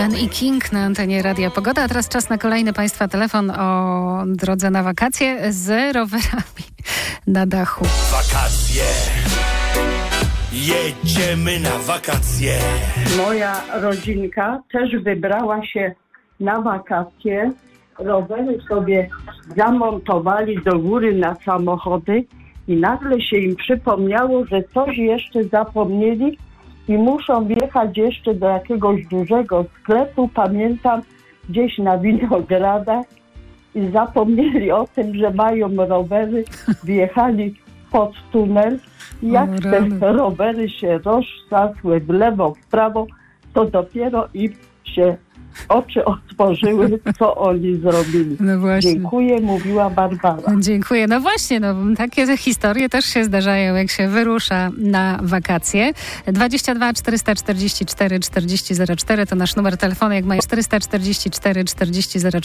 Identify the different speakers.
Speaker 1: Ben i King na antenie Radia Pogoda. A teraz czas na kolejny Państwa telefon o drodze na wakacje z rowerami na dachu.
Speaker 2: Wakacje. Jedziemy na wakacje.
Speaker 3: Moja rodzinka też wybrała się na wakacje. Rowery sobie zamontowali do góry na samochody i nagle się im przypomniało, że coś jeszcze zapomnieli i muszą wjechać jeszcze do jakiegoś dużego sklepu, pamiętam, gdzieś na Winogradach i zapomnieli o tym, że mają rowery, wjechali pod tunel. Jak te rowery się rozsadzły w lewo, w prawo, to dopiero im się oczy otworzyły, co oni zrobili.
Speaker 1: No właśnie.
Speaker 3: Dziękuję, mówiła Barbara.
Speaker 1: Dziękuję. No właśnie, takie historie też się zdarzają, jak się wyrusza na wakacje. 22 444 40 04 to nasz numer telefonu, jak mają 444 40 04.